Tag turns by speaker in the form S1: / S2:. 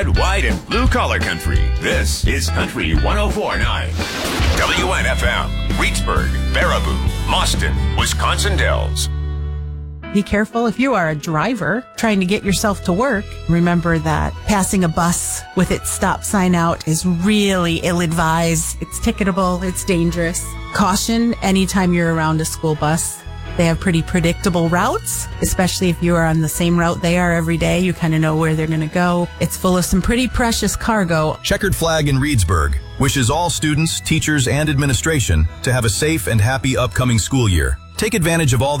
S1: White and blue collar country. This is Country 104.9. WNFM, Reedsburg, Baraboo, Mauston, Wisconsin Dells.
S2: Be careful if you are a driver trying to get yourself to work. Remember that passing a bus with its stop sign out is really ill-advised. It's ticketable. It's dangerous. Caution anytime you're around a school bus. They have pretty predictable routes, especially if you are on the same route they are every day. You kind of know where they're going to go. It's full of some pretty precious cargo.
S3: Checkered Flag in Reedsburg wishes all students, teachers, and administration to have a safe and happy upcoming school year. Take advantage of all